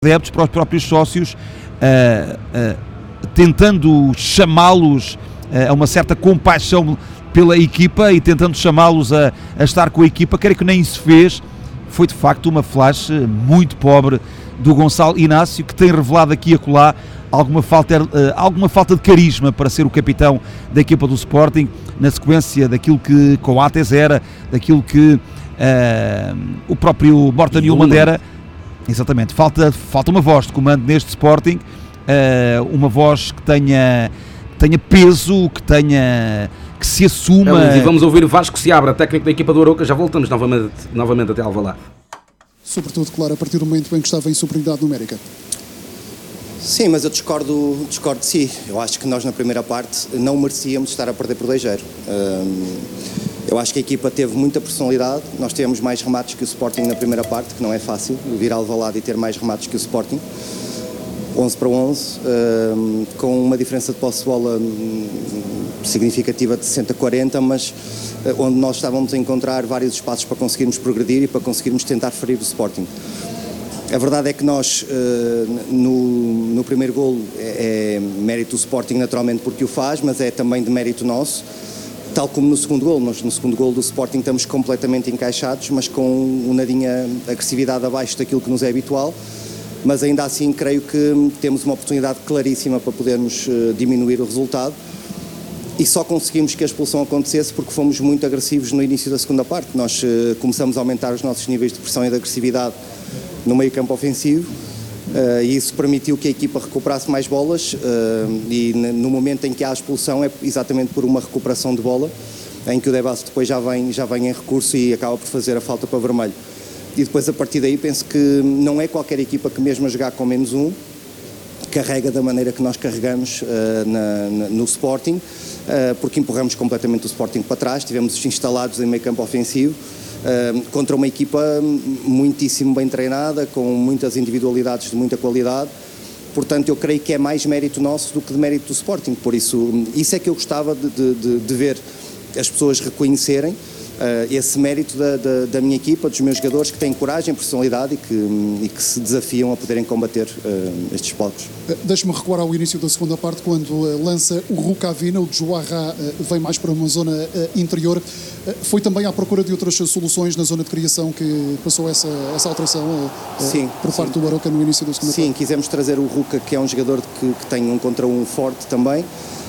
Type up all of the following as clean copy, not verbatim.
adeptos, para os próprios sócios, tentando chamá-los a uma certa compaixão pela equipa e tentando chamá-los a estar com a equipa. Creio que nem isso fez. Foi de facto uma flash muito pobre do Gonçalo Inácio, que tem revelado aqui e acolá alguma falta de carisma para ser o capitão da equipa do Sporting, na sequência daquilo que Coates era, daquilo que o próprio Morten Hjulmand era. Exatamente, falta uma voz de comando neste Sporting, uma voz que tenha peso, que se assuma. E vamos ouvir o Vasco Seabra, técnico da equipa do Arouca. Já voltamos novamente até Alvalade. Sobretudo, claro, a partir do momento em que estava em superioridade numérica. Sim, mas eu discordo de si. Eu acho que nós na primeira parte não merecíamos estar a perder por 2-0. Eu acho que a equipa teve muita personalidade. Nós tivemos mais remates que o Sporting na primeira parte, que não é fácil vir ao Alvalade e ter mais remates que o Sporting. 11-11, com uma diferença de posse de bola significativa de 60-40, mas onde nós estávamos a encontrar vários espaços para conseguirmos progredir e para conseguirmos tentar ferir o Sporting. A verdade é que nós, no primeiro golo, é mérito do Sporting naturalmente porque o faz, mas é também de mérito nosso, tal como no segundo golo. Nós no segundo golo do Sporting estamos completamente encaixados, mas com um nadinha agressividade abaixo daquilo que nos é habitual, mas ainda assim creio que temos uma oportunidade claríssima para podermos diminuir o resultado. E só conseguimos que a expulsão acontecesse porque fomos muito agressivos no início da segunda parte. Nós começamos a aumentar os nossos níveis de pressão e de agressividade no meio campo ofensivo, e isso permitiu que a equipa recuperasse mais bolas, e no momento em que há a expulsão é exatamente por uma recuperação de bola, em que o Debasso depois já vem em recurso e acaba por fazer a falta para vermelho. E depois a partir daí penso que não é qualquer equipa que mesmo a jogar com menos um carrega da maneira que nós carregamos no Sporting, porque empurramos completamente o Sporting para trás, estivemos instalados em meio campo ofensivo, contra uma equipa muitíssimo bem treinada, com muitas individualidades de muita qualidade. Portanto, eu creio que é mais mérito nosso do que de mérito do Sporting. Por isso é que eu gostava de ver as pessoas reconhecerem esse mérito da minha equipa, dos meus jogadores, que têm coragem, personalidade e que se desafiam a poderem combater estes palcos. Deixe-me recuar ao início da segunda parte, quando lança o Rukavina, o Joarra vem mais para uma zona interior. Foi também à procura de outras soluções na zona de criação que passou essa alteração por parte do Arouca no início da segunda parte? Sim, quisemos trazer o Ruka, que é um jogador que tem um contra um forte também,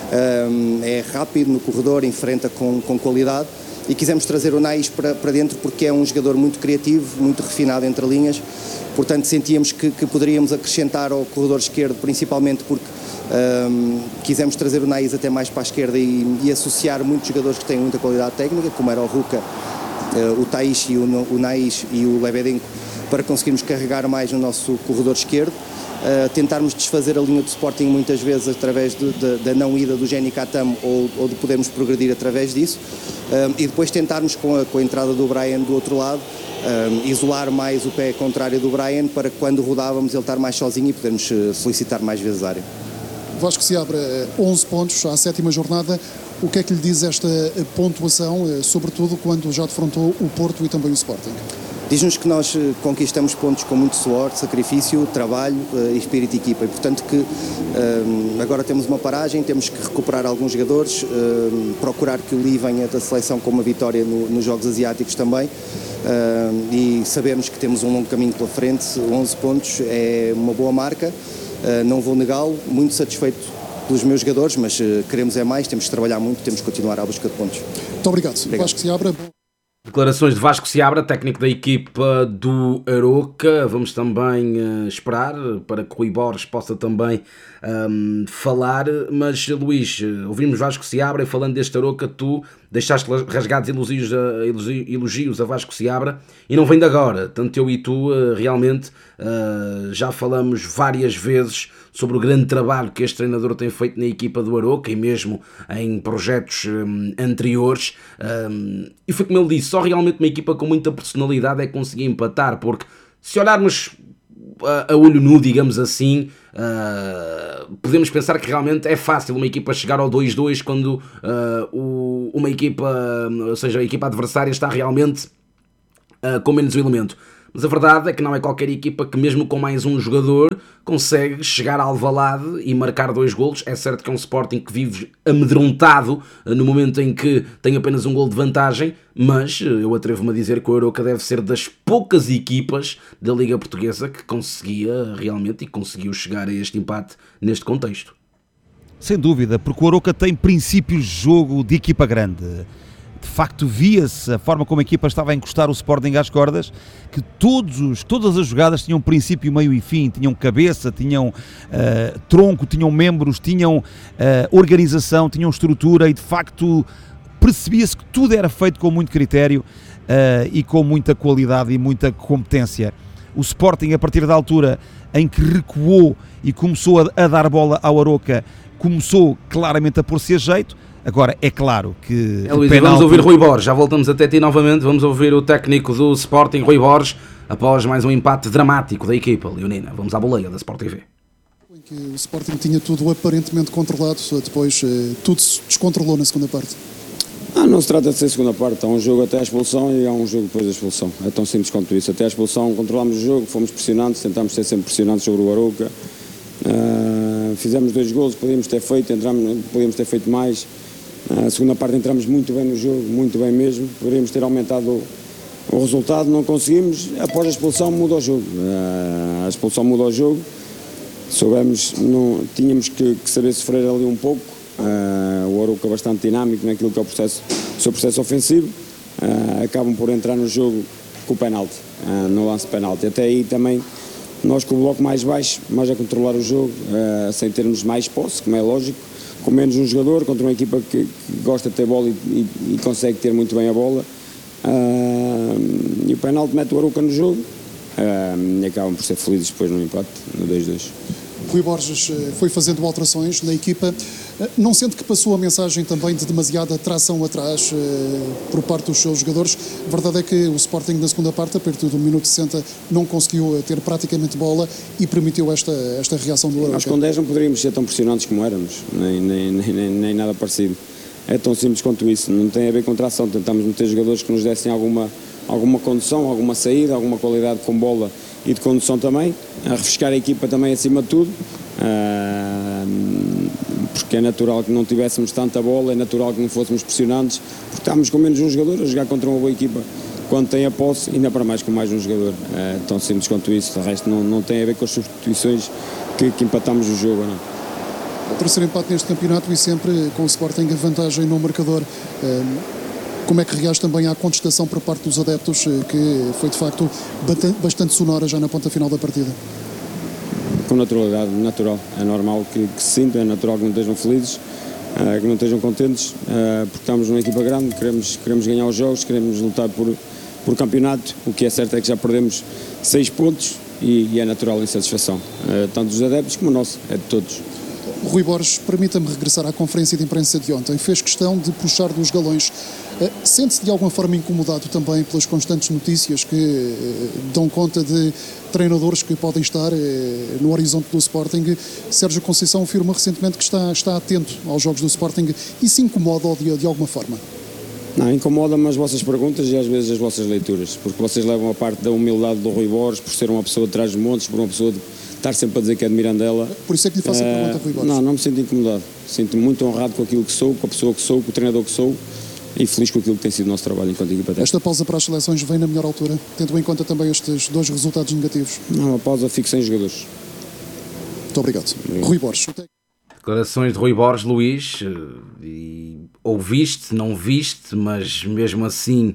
é rápido no corredor, enfrenta com qualidade, e quisemos trazer o Nais para dentro porque é um jogador muito criativo, muito refinado entre linhas. Portanto sentíamos que poderíamos acrescentar ao corredor esquerdo, principalmente porque quisemos trazer o Nais até mais para a esquerda e associar muitos jogadores que têm muita qualidade técnica, como era o Ruka, o Taishi, o Nais e o Lebedenko, para conseguirmos carregar mais no nosso corredor esquerdo. Tentarmos desfazer a linha do Sporting muitas vezes através da não ida do Jenny Katam ou de podermos progredir através disso, e depois tentarmos com a entrada do Brian do outro lado isolar mais o pé contrário do Brian, para que quando rodávamos ele estar mais sozinho e podermos solicitar mais vezes a área. Vasco Seabra, 11 pontos à 7ª jornada. O que é que lhe diz esta pontuação, sobretudo quando já defrontou o Porto e também o Sporting? Diz-nos que nós conquistamos pontos com muito suor, sacrifício, trabalho e espírito de equipa. E portanto que agora temos uma paragem, temos que recuperar alguns jogadores, procurar que o Lee venha da seleção com uma vitória nos Jogos Asiáticos também, e sabermos que temos um longo caminho pela frente. 11 pontos é uma boa marca, não vou negá-lo, muito satisfeito pelos meus jogadores, mas queremos é mais, temos que trabalhar muito, temos que continuar à busca de pontos. Muito obrigado. Vasco Seabra. Declarações de Vasco Seabra, técnico da equipa do Arouca. Vamos também esperar para que Rui Borges possa também falar. Mas, Luís, ouvimos Vasco Seabra e falando deste Arouca, tu deixaste rasgados elogios a Vasco Seabra e não vem de agora. Tanto eu e tu realmente já falamos várias vezes sobre o grande trabalho que este treinador tem feito na equipa do Arouca e mesmo em projetos anteriores, e foi como ele disse, só realmente uma equipa com muita personalidade é que conseguia empatar, porque se olharmos a olho nu, digamos assim, podemos pensar que realmente é fácil uma equipa chegar ao 2-2 quando uma equipa, ou seja, a equipa adversária está realmente com menos um elemento. mas a verdade é que não é qualquer equipa que mesmo com mais um jogador consegue chegar ao Alvalade e marcar 2 golos. É certo que é um Sporting que vive amedrontado no momento em que tem apenas um golo de vantagem, mas eu atrevo-me a dizer que o Arouca deve ser das poucas equipas da Liga Portuguesa que conseguia realmente e conseguiu chegar a este empate neste contexto. Sem dúvida, porque o Arouca tem princípios de jogo de equipa grande. De facto, via-se a forma como a equipa estava a encostar o Sporting às cordas, que todas as jogadas tinham princípio, meio e fim, tinham cabeça, tinham tronco, tinham membros, tinham organização, tinham estrutura e de facto percebia-se que tudo era feito com muito critério e com muita qualidade e muita competência. O Sporting, a partir da altura em que recuou e começou a dar bola ao Arouca, começou claramente a pôr-se a jeito. Agora, é claro que... Luís, vamos ouvir Rui Borges, já voltamos até ti novamente, vamos ouvir o técnico do Sporting, Rui Borges, após mais um empate dramático da equipa leonina. Vamos à boleia da Sport TV. Que o Sporting tinha tudo aparentemente controlado, depois tudo se descontrolou na segunda parte. Não se trata de ser segunda parte, há um jogo até a expulsão e há um jogo depois da expulsão, é tão simples quanto isso. Até a expulsão controlámos o jogo, fomos pressionantes, tentámos ser sempre pressionantes sobre o Arouca, fizemos 2 golos, podíamos ter feito mais. A segunda parte entramos muito bem no jogo, muito bem mesmo, poderíamos ter aumentado o resultado, não conseguimos. Após a expulsão muda o jogo, a expulsão muda o jogo, tínhamos que saber sofrer ali um pouco. O Arouca bastante dinâmico naquilo que é o seu processo ofensivo, acabam por entrar no jogo com o penalti, no lance de penalti. Até aí também nós com o bloco mais baixo, mais a controlar o jogo, sem termos mais posse, como é lógico, com menos um jogador, contra uma equipa que gosta de ter bola e consegue ter muito bem a bola, e o penalti mete o Arouca no jogo, e acabam por ser felizes depois no empate, no 2-2. Rui Borges foi fazendo alterações na equipa, não sente que passou a mensagem também de demasiada tração atrás por parte dos seus jogadores? A verdade é que o Sporting na segunda parte, a partir do minuto 60, não conseguiu ter praticamente bola e permitiu esta reação do Arouca. Nós com 10 não poderíamos ser tão pressionantes como éramos, nem nada parecido. É tão simples quanto isso, não tem a ver com tração, tentamos meter jogadores que nos dessem alguma condução, alguma saída, alguma qualidade com bola e de condução também, a refrescar a equipa também acima de tudo, porque é natural que não tivéssemos tanta bola, é natural que não fôssemos pressionantes, porque estávamos com menos um jogador a jogar contra uma boa equipa, quando tem a posse, ainda para mais com mais um jogador, tão simples quanto isso. O resto não tem a ver com as substituições que empatamos o jogo, não. O terceiro empate neste campeonato e sempre com o Sporting a vantagem no marcador. Como é que reage também à contestação por parte dos adeptos, que foi de facto bastante sonora já na ponta final da partida? Com naturalidade, natural. É normal que se sintam, é natural que não estejam felizes, que não estejam contentes, porque estamos numa equipa grande, queremos ganhar os jogos, queremos lutar por campeonato. O que é certo é que já perdemos 6 pontos e é natural a insatisfação, tanto dos adeptos como nossa, é de todos. Rui Borges, permita-me regressar à conferência de imprensa de ontem. Fez questão de puxar dos galões. Sente-se de alguma forma incomodado também pelas constantes notícias que dão conta de treinadores que podem estar no horizonte do Sporting? Sérgio Conceição afirma recentemente que está atento aos jogos do Sporting e se incomoda de alguma forma. Não, incomoda-me as vossas perguntas e às vezes as vossas leituras, porque vocês levam a parte da humildade do Rui Borges, por ser uma pessoa de trás dos montes, por uma pessoa de estar sempre a dizer que é de Mirandela. Por isso é que lhe faço a pergunta, Rui Borges. Não me sinto incomodado. Sinto-me muito honrado com aquilo que sou, com a pessoa que sou, com o treinador que sou e feliz com aquilo que tem sido o nosso trabalho enquanto equipa técnica. Esta pausa para as seleções vem na melhor altura, tendo em conta também estes 2 resultados negativos? Não, a pausa fico sem jogadores. Muito obrigado. Rui Borges. Declarações de Rui Borges, Luís, e ouviste, não viste, mas mesmo assim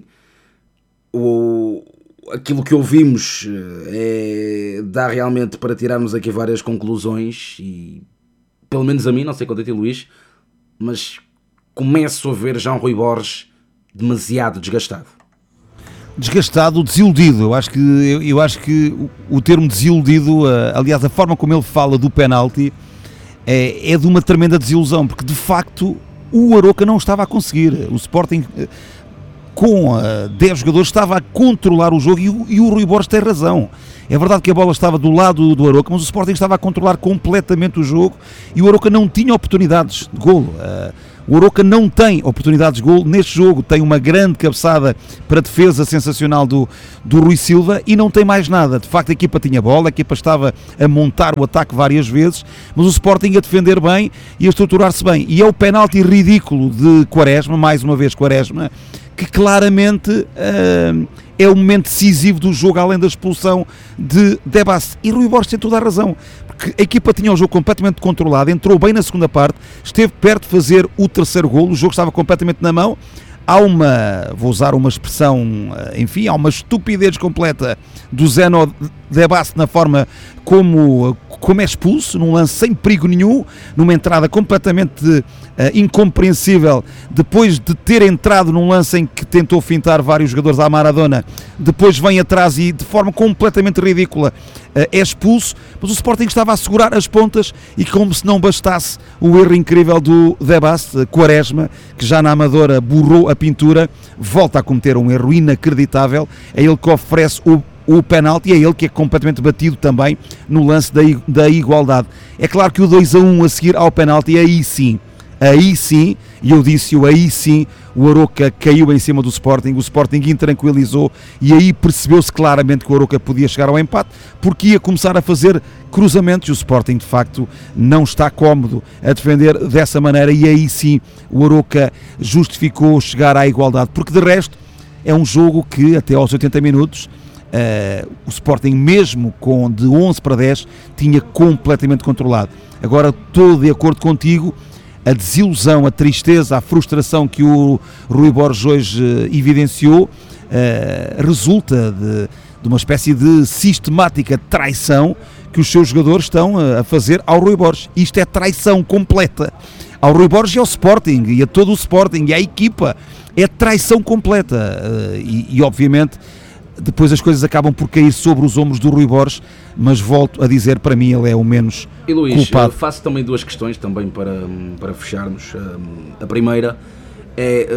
aquilo que ouvimos dá realmente para tirarmos aqui várias conclusões e, pelo menos a mim, não sei quanto a ti, Luís, mas começo a ver já um Rui Borges demasiado desgastado. Desgastado, desiludido. Eu acho que o termo desiludido, aliás, a forma como ele fala do penalti, é de uma tremenda desilusão, porque de facto o Arouca não estava a conseguir. O Sporting com 10 jogadores, estava a controlar o jogo e o Rui Borges tem razão. É verdade que a bola estava do lado do Arouca, mas o Sporting estava a controlar completamente o jogo e o Arouca não tinha oportunidades de golo. O Arouca não tem oportunidades de golo neste jogo, tem uma grande cabeçada para defesa sensacional do Rui Silva e não tem mais nada. De facto, a equipa tinha bola, a equipa estava a montar o ataque várias vezes, mas o Sporting a defender bem e a estruturar-se bem. E é o penalti ridículo de Quaresma, mais uma vez Quaresma, que claramente é o momento decisivo do jogo, além da expulsão de Debassi. E Rui Borges tem toda a razão, porque a equipa tinha o jogo completamente controlado, entrou bem na segunda parte, esteve perto de fazer o terceiro golo, o jogo estava completamente na mão. Há vou usar uma expressão, enfim, há uma estupidez completa do Zeno Debassi na forma como é expulso, num lance sem perigo nenhum, numa entrada completamente incompreensível, depois de ter entrado num lance em que tentou fintar vários jogadores à Maradona, depois vem atrás e de forma completamente ridícula é expulso, mas o Sporting estava a segurar as pontas e como se não bastasse o erro incrível do Debassi, Quaresma, que já na Amadora borrou a pintura, volta a cometer um erro inacreditável, é ele que oferece o penalti, é ele que é completamente batido também no lance da igualdade. É claro que o 2-1 a seguir ao penalti, aí sim, e eu disse-o, aí sim, o Arouca caiu em cima do Sporting, o Sporting intranquilizou e aí percebeu-se claramente que o Arouca podia chegar ao empate, porque ia começar a fazer cruzamentos e o Sporting de facto não está cómodo a defender dessa maneira e aí sim o Arouca justificou chegar à igualdade, porque de resto é um jogo que até aos 80 minutos o Sporting mesmo com de 11 para 10 tinha completamente controlado. Agora estou de acordo contigo, a desilusão, a tristeza, a frustração que o Rui Borges hoje evidenciou resulta de uma espécie de sistemática traição que os seus jogadores estão a fazer ao Rui Borges. Isto é traição completa ao Rui Borges e ao Sporting e a todo o Sporting e à equipa, é traição completa e obviamente depois as coisas acabam por cair sobre os ombros do Rui Borges, mas volto a dizer, para mim ele é o menos e Luís, culpado. Faço também duas questões também para fecharmos. A primeira é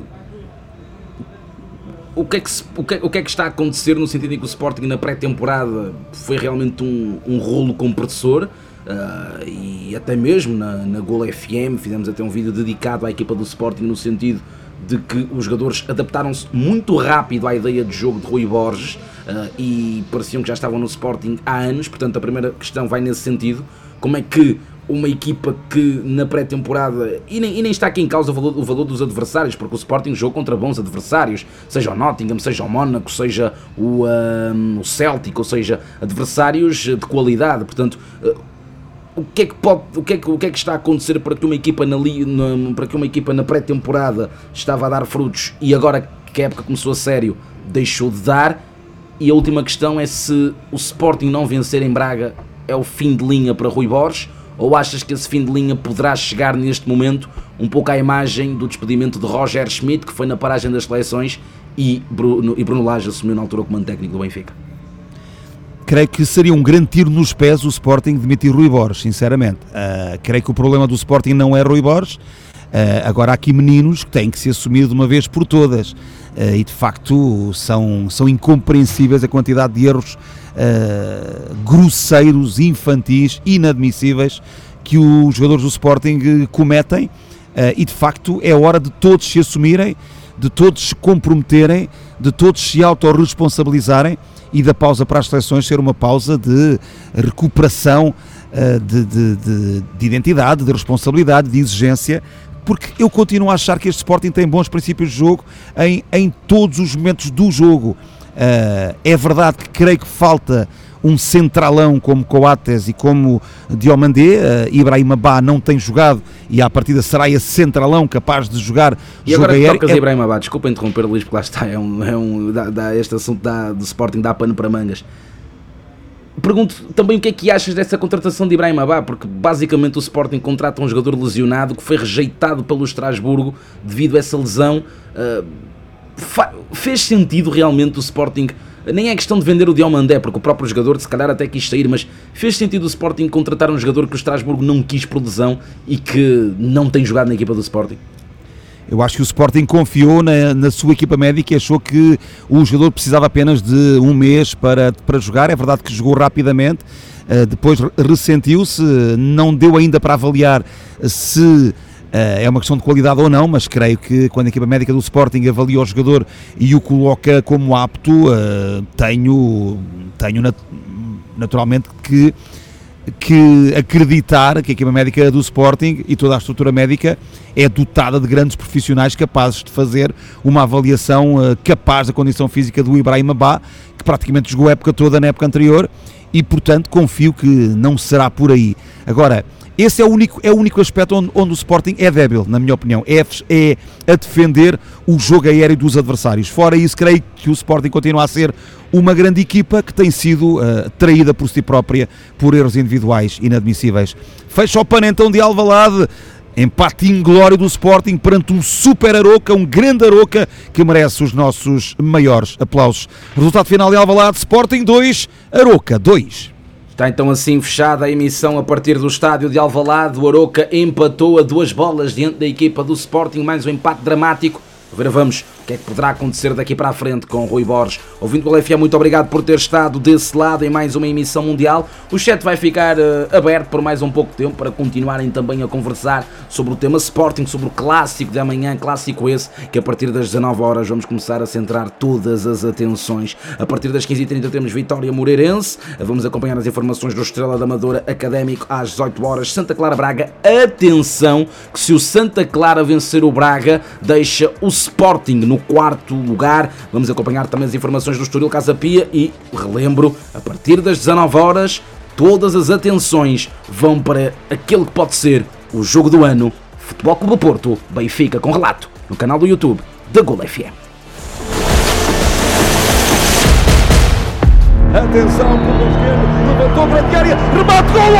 o que é que está a acontecer no sentido em que o Sporting na pré-temporada foi realmente um rolo compressor, e até mesmo na Gol FM fizemos até um vídeo dedicado à equipa do Sporting no sentido de que os jogadores adaptaram-se muito rápido à ideia de jogo de Rui Borges e pareciam que já estavam no Sporting há anos. Portanto, a primeira questão vai nesse sentido: como é que uma equipa que na pré-temporada, e nem está aqui em causa o valor dos adversários, porque o Sporting jogou contra bons adversários, seja o Nottingham, seja o Mónaco, seja o Celtic, ou seja, adversários de qualidade. Portanto, o que é que está a acontecer para que uma equipa na pré-temporada estava a dar frutos e agora que a época começou a sério deixou de dar? E a última questão é se o Sporting não vencer em Braga é o fim de linha para Rui Borges, ou achas que esse fim de linha poderá chegar neste momento um pouco à imagem do despedimento de Roger Schmidt, que foi na paragem das seleções, e Bruno Lage assumiu na altura o comando técnico do Benfica? Creio que seria um grande tiro nos pés o Sporting demitir Rui Borges, sinceramente. Creio que o problema do Sporting não é Rui Borges. Agora há aqui meninos que têm que se assumir de uma vez por todas e de facto são incompreensíveis a quantidade de erros grosseiros, infantis, inadmissíveis que os jogadores do Sporting cometem e de facto é hora de todos se assumirem, de todos se comprometerem, de todos se autorresponsabilizarem e da pausa para as seleções ser uma pausa de recuperação de identidade, de responsabilidade, de exigência, porque eu continuo a achar que este Sporting tem bons princípios de jogo em todos os momentos do jogo. É verdade que creio que falta um centralão como Coates e como Diomandé. Ibrahim Abá não tem jogado e à partida será esse centralão capaz de jogar. E agora que tocas Ibrahim Abá, desculpa interromper, Luís, porque lá está, este assunto do Sporting dá pano para mangas. Pergunto também o que é que achas dessa contratação de Ibrahim Abá, porque basicamente o Sporting contrata um jogador lesionado que foi rejeitado pelo Estrasburgo devido a essa lesão. Fez sentido realmente o Sporting? Nem é questão de vender o Diomandé, porque o próprio jogador se calhar até quis sair, mas fez sentido o Sporting contratar um jogador que o Estrasburgo não quis por lesão e que não tem jogado na equipa do Sporting? Eu acho que o Sporting confiou na sua equipa médica e achou que o jogador precisava apenas de um mês para jogar. É verdade que jogou rapidamente, depois ressentiu-se, não deu ainda para avaliar se é uma questão de qualidade ou não, mas creio que quando a equipa médica do Sporting avalia o jogador e o coloca como apto, tenho naturalmente que acreditar que a equipa médica do Sporting e toda a estrutura médica é dotada de grandes profissionais capazes de fazer uma avaliação capaz da condição física do Ibrahima Ba, que praticamente jogou a época toda na época anterior, e portanto confio que não será por aí. Agora, esse é o único aspecto onde o Sporting é débil, na minha opinião, é a defender o jogo aéreo dos adversários. Fora isso, creio que o Sporting continua a ser uma grande equipa que tem sido traída por si própria por erros individuais inadmissíveis. Fecha o pano então de Alvalade, empate inglório do Sporting perante um super Aroca, um grande Aroca que merece os nossos maiores aplausos. Resultado final de Alvalade, Sporting 2, Aroca 2. Está então assim fechada a emissão a partir do estádio de Alvalade. O Aroca empatou a 2 bolas diante da equipa do Sporting, mais um empate dramático. Agora vamos o que é que poderá acontecer daqui para a frente com Rui Borges. Ouvindo do LFA, muito obrigado por ter estado desse lado em mais uma emissão mundial. O chat vai ficar aberto por mais um pouco tempo para continuarem também a conversar sobre o tema Sporting, sobre o clássico de amanhã, clássico esse, que a partir das 19 horas vamos começar a centrar todas as atenções. A partir das 15h30 temos Vitória Moreirense, vamos acompanhar as informações do Estrela da Amadora Académico às 18 horas, Santa Clara Braga. Atenção, que se o Santa Clara vencer o Braga, deixa o Sporting no 4º lugar. Vamos acompanhar também as informações do Estoril Casa Pia e, relembro, a partir das 19 horas, todas as atenções vão para aquele que pode ser o jogo do ano, Futebol Clube do Porto, Benfica, com relato no canal do YouTube da Gol FM. Atenção, pelo esquerdo, levantou para a área, remate, golo!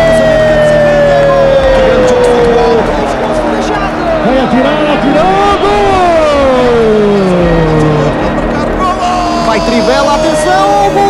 Vai atirar, golo! Vai Trivela, atenção, gol!